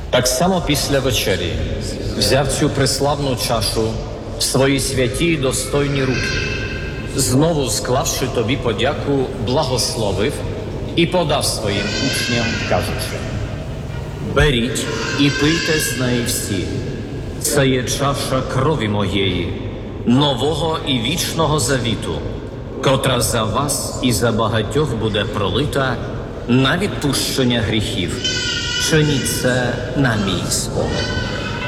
Так само після вечері взяв цю преславну чашу в свої святі й достойні руки, знову склавши тобі подяку, благословив і подав своїм учням, кажучи: «Беріть і пийте з неї всі. Це є чаша крові моєї, нового і вічного завіту, котра за вас і за багатьох буде пролита на відпущення гріхів. Чиніть це на мій спомин».